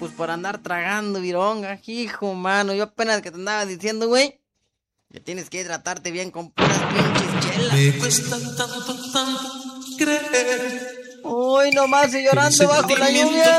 pues por andar tragando vironga, hijo, mano. Yo apenas que te andaba diciendo, güey, que tienes que tratarte bien con puras pinches chelas. Me cuesta tanto creer. Uy, nomás y llorando bajo la lluvia.